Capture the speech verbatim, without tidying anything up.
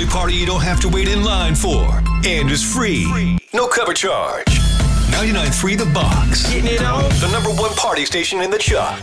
party you don't have to wait in line for. And is free. No cover charge. ninety-nine point three The Box. Getting it on. The number one party station in the Chuck.